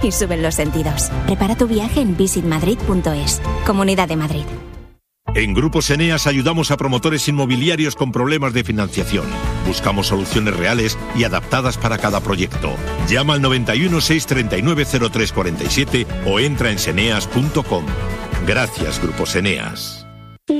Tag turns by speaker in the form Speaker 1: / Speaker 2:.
Speaker 1: y suben los sentidos. Prepara tu viaje en visitmadrid.es. Comunidad de Madrid.
Speaker 2: En Grupos Eneas ayudamos a promotores inmobiliarios con problemas de financiación. Buscamos soluciones reales y adaptadas para cada proyecto. Llama al 91 639 0347 o entra en seneas.com. Gracias, Grupos Eneas.